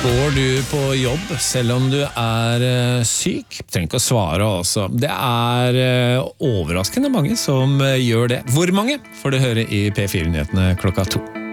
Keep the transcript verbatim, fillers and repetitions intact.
Går du på jobb selv om du er eh, syk? Trenger ikke å svare altså. Det er eh, overraskende mange som eh, gjør det. Hvor mange får du høre i P fire-nyhetene klokka to.